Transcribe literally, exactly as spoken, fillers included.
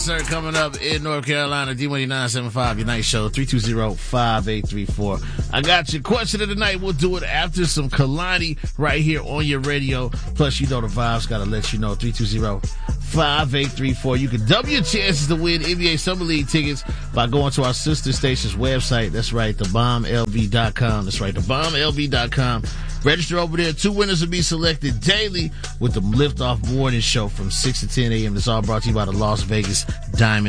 Sir, coming up in North Carolina, D one nine seven five, your night show, three two zero, five eight three four. I got your question of the night. We'll do it after some Kalani right here on your radio. Plus, you know the vibes. Got to let you know, three two zero, five eight three four. You can double your chances to win N B A Summer League tickets by going to our sister station's website. That's right, the bomb L V dot com. That's right, the bomb L V dot com. Register over there. Two winners will be selected daily with the Liftoff Morning Show from six to ten a.m. It's all brought to you by the Las Vegas Diamond